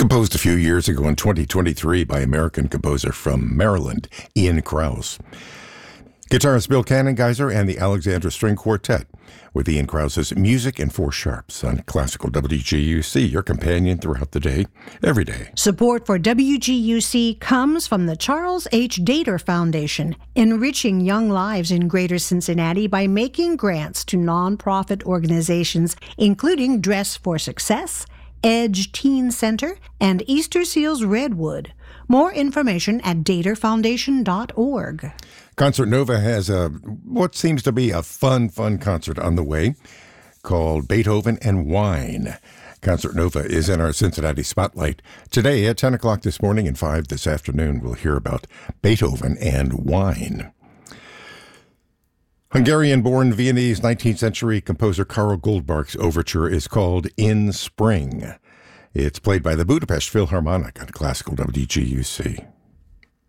Composed a few years ago in 2023 by American composer from Maryland, Ian Krause. Guitarist Bill Cannongeiser and the Alexandra String Quartet with Ian Krause's Music in Four Sharps on Classical WGUC, your companion throughout the day, every day. Support for WGUC comes from the Charles H. Dater Foundation, enriching young lives in Greater Cincinnati by making grants to nonprofit organizations, including Dress for Success, Edge Teen Center, and Easter Seals Redwood. More information at daterfoundation.org. Concert Nova has what seems to be a fun concert on the way called Beethoven and Wine. Concert Nova is in our Cincinnati Spotlight. Today at 10 o'clock this morning and 5 this afternoon, we'll hear about Beethoven and Wine. Hungarian-born Viennese 19th century composer Karl Goldbach's overture is called In Spring. It's played by the Budapest Philharmonic on Classical WGUC.